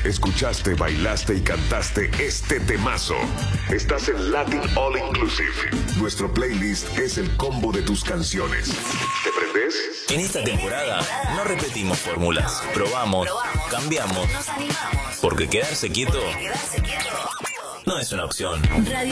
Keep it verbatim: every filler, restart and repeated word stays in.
Escuchaste, bailaste y cantaste este temazo. Estás en Latin All Inclusive. Nuestro playlist es el combo de tus canciones. ¿Te prendes? En esta temporada no repetimos fórmulas. Probamos, cambiamos. Porque quedarse quieto no es una opción.